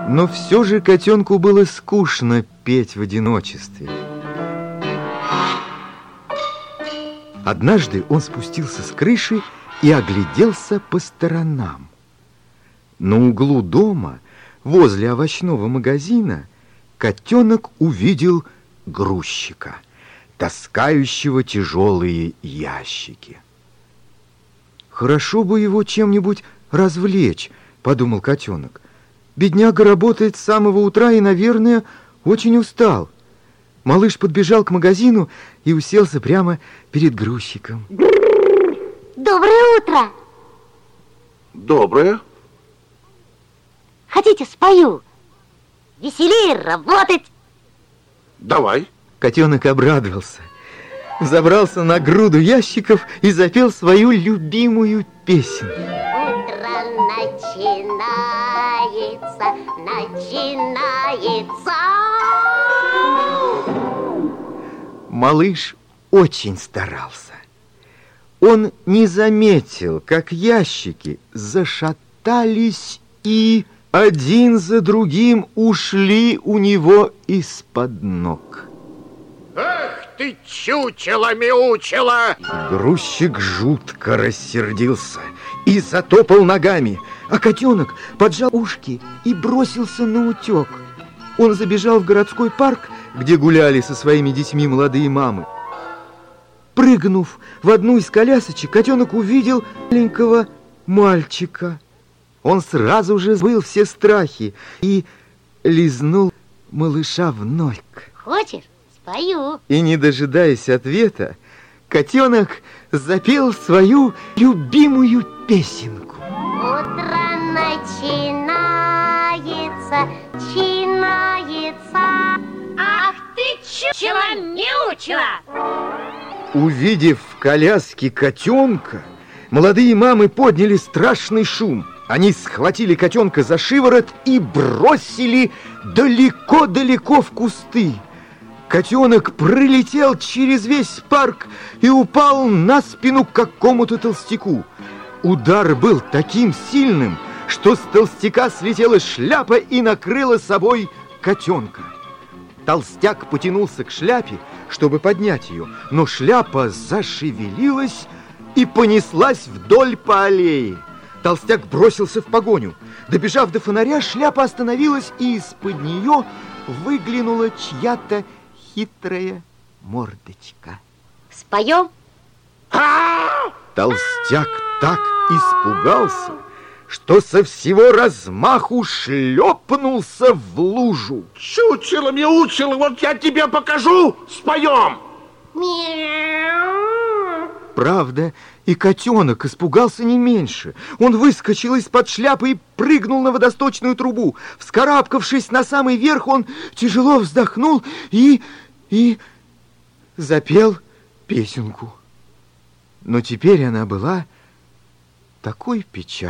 Но все же котенку было скучно петь в одиночестве. Однажды он спустился с крыши и огляделся по сторонам. На углу дома, возле овощного магазина, котенок увидел грузчика, таскающего тяжелые ящики. «Хорошо бы его чем-нибудь развлечь», — подумал котенок. «Бедняга работает с самого утра и, наверное, очень устал». Малыш подбежал к магазину и уселся прямо перед грузчиком. Доброе утро. Доброе. Хотите, спою? Веселее работать. Давай. Котенок обрадовался, забрался на груду ящиков и запел свою любимую песню. Утро начинается. Малыш очень старался. Он не заметил, как ящики зашатались и один за другим ушли у него из-под ног. Эх ты, чучело-мяучело! Грузчик жутко рассердился и затопал ногами, а котенок поджал ушки и бросился на утек. Он забежал в городской парк, где гуляли со своими детьми молодые мамы. Прыгнув в одну из колясочек, котенок увидел маленького мальчика. Он сразу же забыл все страхи и лизнул малыша в ног. Хочешь, спою? И, не дожидаясь ответа, котенок запел свою любимую песенку. Утро начинается. Ах ты, чучело-мяучело! Увидев в коляске котенка, молодые мамы подняли страшный шум. Они схватили котенка за шиворот и бросили далеко-далеко в кусты. Котенок пролетел через весь парк и упал на спину к какому-то толстяку. Удар был таким сильным, что с толстяка слетела шляпа и накрыла собой котенка. Толстяк потянулся к шляпе, чтобы поднять ее, но шляпа зашевелилась и понеслась вдоль по аллее. Толстяк бросился в погоню. Добежав до фонаря, шляпа остановилась, и из-под нее выглянула чья-то хитрая мордочка. Споем? Толстяк так испугался, что со всего размаху шлепнулся в лужу. Чучело-мяучело, вот я тебе покажу, споем. Мяу. Правда, и котенок испугался не меньше. Он выскочил из-под шляпы и прыгнул на водосточную трубу. Вскарабкавшись на самый верх, он тяжело вздохнул и запел песенку. Но теперь она была такой печальной.